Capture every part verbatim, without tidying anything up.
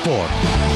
Spor.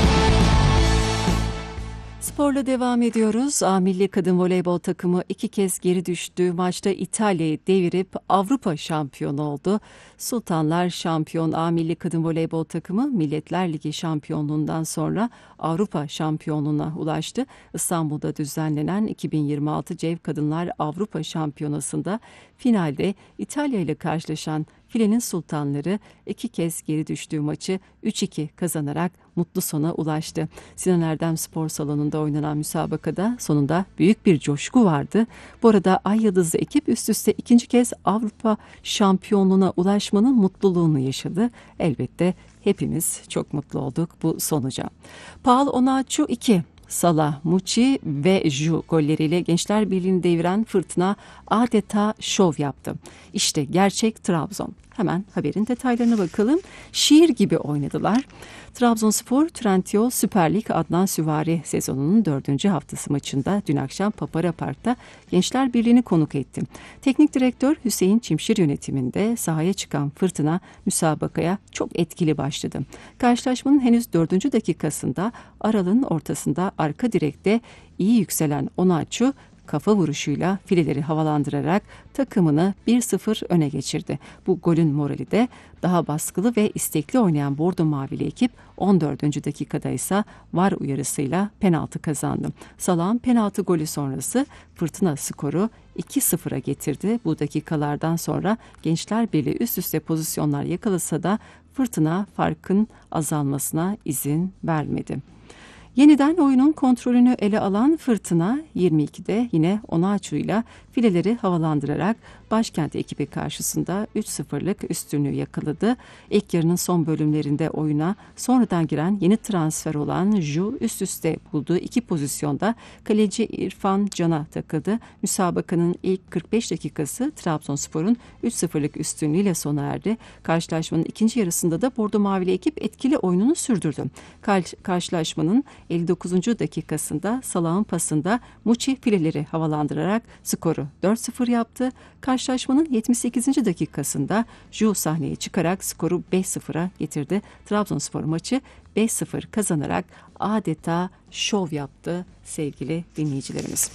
Sporla devam ediyoruz. A Milli Kadın Voleybol takımı iki kez geri düştüğü maçta İtalya'yı devirip Avrupa şampiyonu oldu. Sultanlar şampiyon. A Milli Kadın Voleybol takımı Milletler Ligi şampiyonluğundan sonra Avrupa şampiyonluğuna ulaştı. İstanbul'da düzenlenen iki bin yirmi altı C E V Kadınlar Avrupa Şampiyonası'nda finalde İtalya ile karşılaşan Filenin Sultanları iki kez geri düştüğü maçı üç iki kazanarak mutlu sona ulaştı. Sinan Erdem Spor Salonu'nda oynanan müsabakada sonunda büyük bir coşku vardı. Bu arada Ay Yıldızlı ekip üst üste ikinci kez Avrupa şampiyonluğuna ulaşmanın mutluluğunu yaşadı. Elbette hepimiz çok mutlu olduk bu sonuca. Paul Onuachu iki, Salah, Muçi ve Ju golleriyle Gençler Birliği'ni deviren Fırtına adeta şov yaptı. İşte gerçek Trabzon. Hemen haberin detaylarına bakalım. Şiir gibi oynadılar. Trabzonspor, Trendyol Süper Lig Adnan Süvari sezonunun dördüncü haftası maçında dün akşam Papara Park'ta Gençler Birliği'ni konuk etti. Teknik direktör Hüseyin Çimşir yönetiminde sahaya çıkan Fırtına müsabakaya çok etkili başladı. Karşılaşmanın henüz dördüncü dakikasında Aral'ın ortasında arka direkte iyi yükselen Onuachu kafa vuruşuyla fileleri havalandırarak takımını bir sıfır öne geçirdi. Bu golün morali de daha baskılı ve istekli oynayan Bordo Mavili ekip on dördüncü dakikada ise VAR uyarısıyla penaltı kazandı. Salah'ın penaltı golü sonrası Fırtına skoru iki sıfıra getirdi. Bu dakikalardan sonra Gençler Birliği üst üste pozisyonlar yakalasa da Fırtına farkın azalmasına izin vermedi. Yeniden oyunun kontrolünü ele alan Fırtına yirmi ikide yine Onuachu'yla fileleri havalandırarak başkent ekibi karşısında üç sıfırlık üstünlüğü yakaladı. İlk yarının son bölümlerinde oyuna sonradan giren yeni transfer olan Ju üst üste bulduğu iki pozisyonda kaleci İrfan Can'a takıldı. Müsabakanın ilk kırk beş dakikası Trabzonspor'un üç sıfırlık üstünlüğüyle sona erdi. Karşılaşmanın ikinci yarısında da Bordo Mavili ekip etkili oyununu sürdürdü. Karşılaşmanın elli dokuzuncu dakikasında Salah'ın pasında Muçi fileleri havalandırarak skoru dört sıfır yaptı. Karşılaşmanın yetmiş sekizinci dakikasında Ju sahneye çıkarak skoru beş sıfıra getirdi. Trabzonspor maçı beş sıfır kazanarak adeta şov yaptı sevgili dinleyicilerimiz.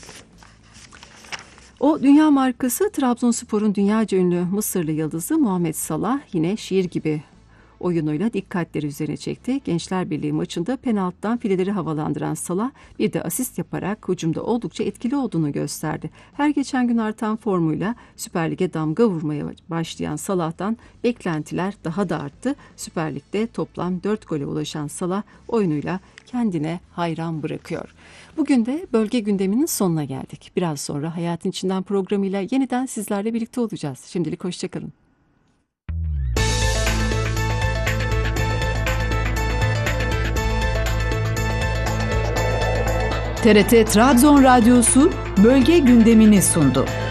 O dünya markası Trabzonspor'un dünyaca ünlü Mısırlı yıldızı Muhammed Salah yine şiir gibi oyunuyla dikkatleri üzerine çekti. Gençler Birliği maçında penaltıdan fileleri havalandıran Salah bir de asist yaparak hücumda oldukça etkili olduğunu gösterdi. Her geçen gün artan formuyla Süper Lig'e damga vurmaya başlayan Salah'tan beklentiler daha da arttı. Süper Lig'de toplam dört gole ulaşan Salah oyunuyla kendine hayran bırakıyor. Bugün de bölge gündeminin sonuna geldik. Biraz sonra Hayatın İçinden programıyla yeniden sizlerle birlikte olacağız. Şimdilik hoşçakalın. T R T Trabzon Radyosu bölge gündemini sundu.